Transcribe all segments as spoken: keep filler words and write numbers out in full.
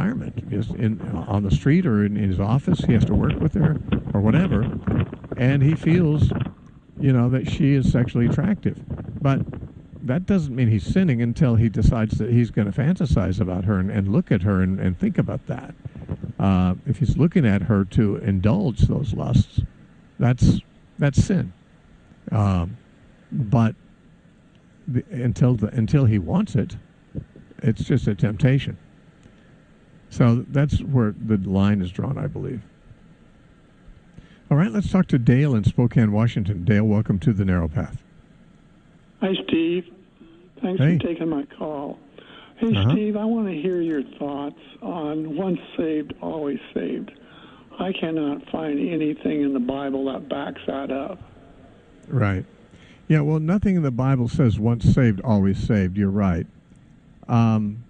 environment, is in on the street or in his office. He has to work with her or whatever, and he feels, you know, that she is sexually attractive. But that doesn't mean he's sinning until he decides that he's going to fantasize about her and, and look at her and, and think about that. Uh, if he's looking at her to indulge those lusts, that's that's sin. Um, but the, until the, until he wants it, it's just a temptation. So that's where the line is drawn, I believe. All right, let's talk to Dale in Spokane, Washington. Dale, welcome to the Narrow Path. Hi, Steve. Thanks hey. for taking my call. Hey, uh-huh. Steve, I want to hear your thoughts on once saved, always saved. I cannot find anything in the Bible that backs that up. Right. Yeah, well, nothing in the Bible says once saved, always saved. You're right. Um,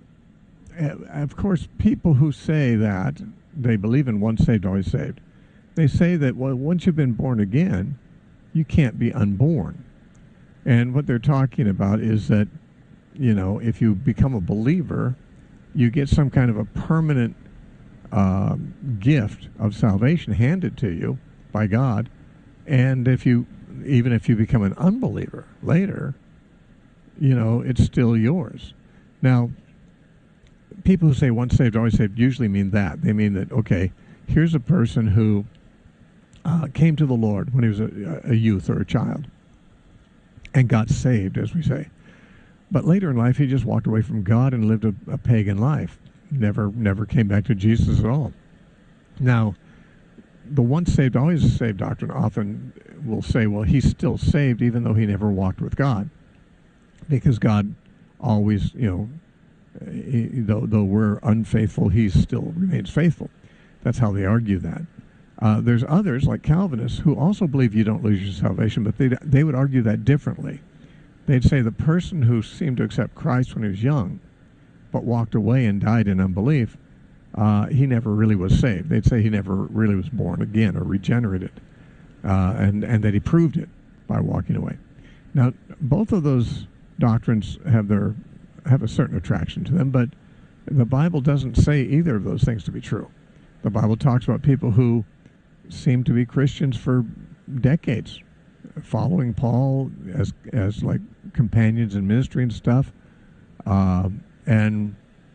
of course, people who say that, they believe in once saved, always saved. They say that, well, once you've been born again, you can't be unborn. And what they're talking about is that, you know, if you become a believer, you get some kind of a permanent uh, gift of salvation handed to you by God. And if you, even if you become an unbeliever later, you know, it's still yours. Now, people who say once saved, always saved usually mean that. They mean that, okay, here's a person who uh, came to the Lord when he was a, a youth or a child and got saved, as we say. But later in life, he just walked away from God and lived a, a pagan life. Never, never came back to Jesus at all. Now, the once saved, always saved doctrine often will say, well, he's still saved even though he never walked with God, because God always, you know, he, though, though we're unfaithful, he still remains faithful. That's how they argue that. Uh, there's others, like Calvinists, who also believe you don't lose your salvation, but they they would argue that differently. They'd say the person who seemed to accept Christ when he was young, but walked away and died in unbelief, uh, he never really was saved. They'd say he never really was born again or regenerated, uh, and, and that he proved it by walking away. Now, both of those doctrines have their have a certain attraction to them, but the Bible doesn't say either of those things to be true. The Bible talks about people who seem to be Christians for decades, following Paul as as like companions in ministry and stuff, uh, and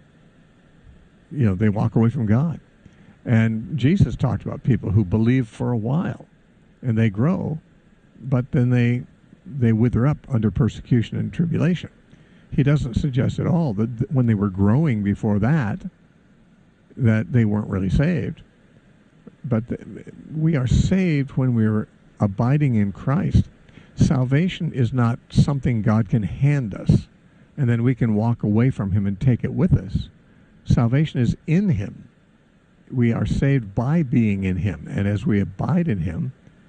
you know they walk away from God. And Jesus talked about people who believe for a while, and they grow, but then they they wither up under persecution and tribulation. He doesn't suggest at all that th- when they were growing before that, that they weren't really saved. But th- we are saved when we're abiding in Christ. Salvation is not something God can hand us, and then we can walk away from him and take it with us. Salvation is in him. We are saved by being in him, and as we abide in him,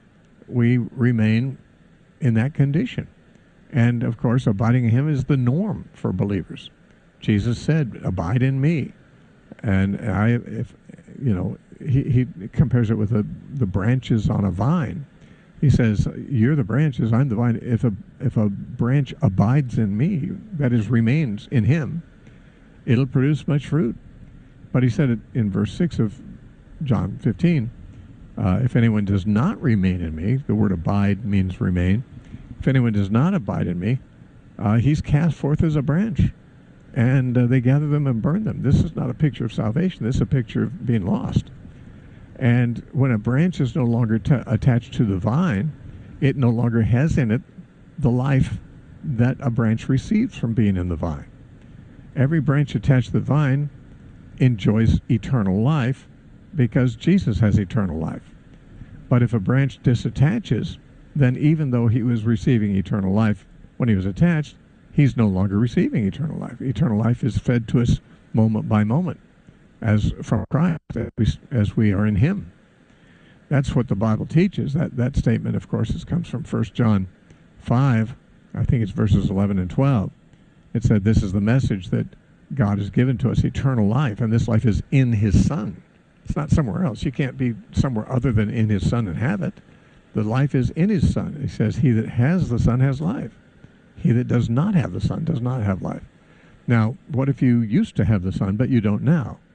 we remain in that condition. And of course, abiding in him is the norm for believers. Jesus said, abide in me. And I, if, you know, he, he compares it with the, the branches on a vine. He says, you're the branches, I'm the vine. If a, if a branch abides in me, that is, remains in him, it'll produce much fruit. But he said it in verse six of John fifteen, uh, if anyone does not remain in me, the word abide means remain. If anyone does not abide in me, uh, he's cast forth as a branch, and uh, they gather them and burn them. This is not a picture of salvation. This is a picture of being lost. And when a branch is no longer t- attached to the vine, it no longer has in it the life that a branch receives from being in the vine. Every branch attached to the vine enjoys eternal life because Jesus has eternal life. But if a branch disattaches, then even though he was receiving eternal life when he was attached, he's no longer receiving eternal life. Eternal life is fed to us moment by moment, as from Christ, as we, as we are in him. That's what the Bible teaches. That that statement, of course, is, comes from First John five. I think it's verses eleven and twelve. It said, this is the message that God has given to us, eternal life, and this life is in his Son. It's not somewhere else. You can't be somewhere other than in his Son and have it. The life is in his Son. He says, he that has the Son has life. He that does not have the Son does not have life. Now, what if you used to have the Son, but you don't now?